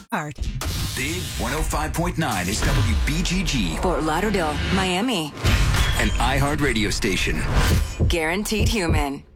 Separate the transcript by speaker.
Speaker 1: Art.
Speaker 2: Big 105.9 is WBGG,
Speaker 3: Fort Lauderdale, Miami.
Speaker 2: an iHeart radio station.
Speaker 3: Guaranteed Human.